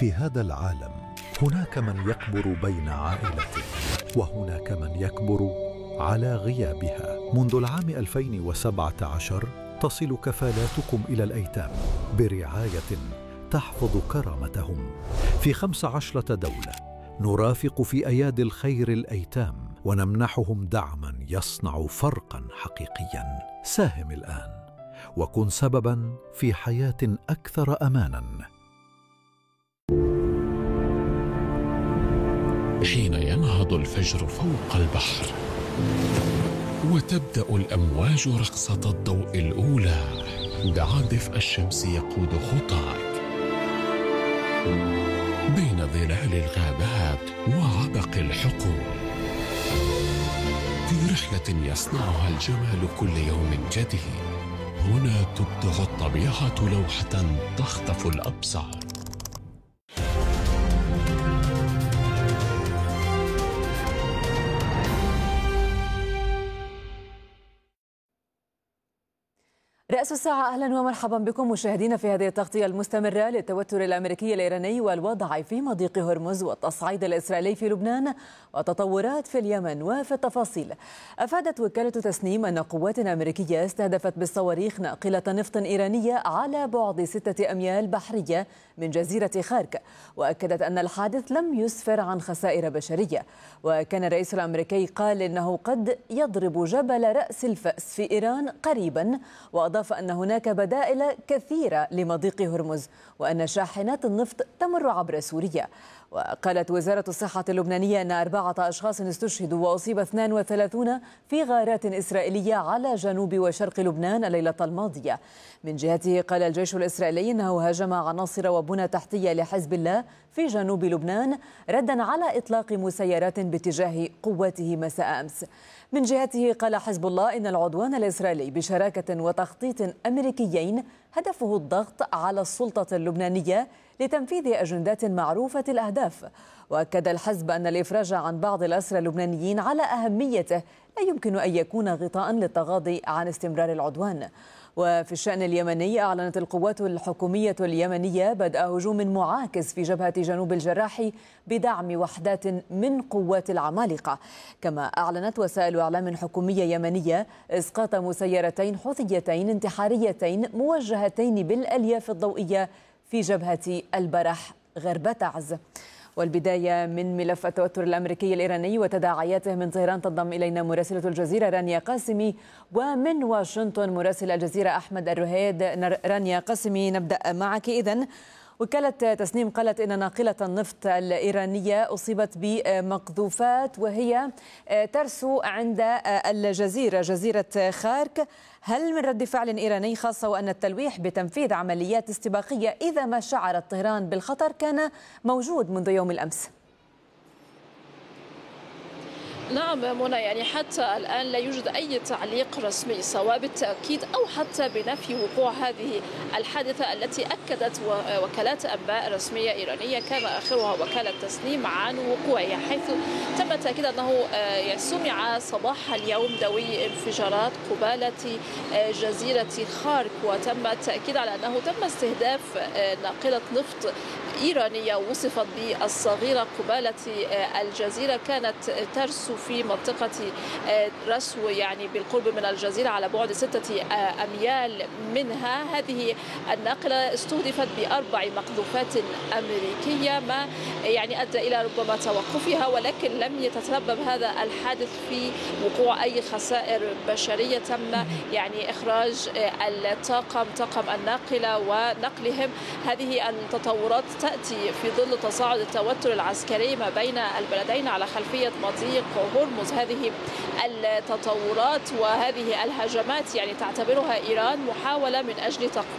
في هذا العالم هناك من يكبر بين عائلته، وهناك من يكبر على غيابها. منذ العام 2017 تصل كفالاتكم إلى الأيتام برعاية تحفظ كرامتهم في 15 دولة. نرافق في أيادي الخير الأيتام ونمنحهم دعما يصنع فرقا حقيقيا. ساهم الآن وكن سببا في حياة أكثر أمانا. حين ينهض الفجر فوق البحر وتبدأ الأمواج رقصة الضوء الأولى، دع دفء الشمس يقود خطاك بين ظلال الغابات وعبق الحقول، في رحلة يصنعها الجمال كل يوم جديد. هنا تبدع الطبيعة لوحة تخطف الأبصار. رأس الساعة، أهلا ومرحبا بكم مشاهدينا في هذه التغطية المستمرة للتوتر الأمريكي الإيراني والوضع في مضيق هرمز والتصعيد الإسرائيلي في لبنان وتطورات في اليمن. وفي التفاصيل، أفادت وكالة تسنيم أن قوات أمريكية استهدفت بالصواريخ ناقلة نفط إيرانية على بعد 6 أميال بحرية من جزيرة خارك، وأكدت أن الحادث لم يسفر عن خسائر بشرية. وكان الرئيس الأمريكي قال إنه قد يضرب جبل رأس الفأس في إيران قريبا، وأضاف أن هناك بدائل كثيرة لمضيق هرمز وأن شاحنات النفط تمر عبر سوريا. وقالت وزارة الصحة اللبنانية أن 4 أشخاص استشهدوا وأصيب 32 في غارات إسرائيلية على جنوب وشرق لبنان الليلة الماضية. من جهته قال الجيش الإسرائيلي أنه هاجم عناصر وبنى تحتية لحزب الله في جنوب لبنان ردا على إطلاق مسيرات باتجاه قواته مساء أمس. من جهته قال حزب الله إن العدوان الإسرائيلي بشراكة وتخطيط أمريكيين هدفه الضغط على السلطة اللبنانية لتنفيذ أجندات معروفة الأهداف. وأكد الحزب أن الإفراج عن بعض الأسرى اللبنانيين على أهميته لا يمكن أن يكون غطاء للتغاضي عن استمرار العدوان. وفي الشأن اليمني، أعلنت القوات الحكومية اليمنية بدء هجوم معاكس في جبهة جنوب الجراح بدعم وحدات من قوات العمالقة. كما أعلنت وسائل إعلام حكومية يمنية إسقاط مسيرتين حوثيتين انتحاريتين موجهتين بالألياف الضوئية في جبهة البرح غرب تعز. والبداية من ملف التوتر الأمريكي الإيراني وتداعياته. من طهران تنضم إلينا مراسلة الجزيرة رانيا قاسمي، ومن واشنطن مراسل الجزيرة أحمد الرهيد. رانيا قاسمي، نبدأ معك. إذن وكالة تسنيم قالت إن ناقلة النفط الإيرانية أصيبت بمقذوفات وهي ترسو عند جزيرة خارك. هل من رد فعل إيراني، خاصة وأن التلويح بتنفيذ عمليات استباقية إذا ما شعرت طهران بالخطر كان موجود منذ يوم الأمس؟ نعم منى، يعني حتى الآن لا يوجد أي تعليق رسمي سواء بالتأكيد أو حتى بنفي وقوع هذه الحادثة التي أكدت وكالات أنباء رسمية إيرانية كان آخرها وكالة تسنيم عن وقوعها، حيث تم التأكيد أنه سمع صباح اليوم دوي انفجارات قبالة جزيرة خارك، وتم التأكيد على أنه تم استهداف ناقلة نفط إيرانية وصفت بالصغيرة قبالة الجزيرة، كانت ترسو في منطقة رسو يعني بالقرب من الجزيرة على بعد 6 أميال منها. هذه الناقلة استهدفت ب4 مقذوفات أمريكية، ما يعني أدى إلى ربما توقفها، ولكن لم يتسبب هذا الحادث في وقوع أي خسائر بشرية. تم يعني إخراج طاقم الناقلة ونقلهم. هذه التطورات تأتي في ظل تصاعد التوتر العسكري ما بين البلدين على خلفية مضيق هرمز. هذه التطورات وهذه الهجمات يعني تعتبرها إيران محاولة من أجل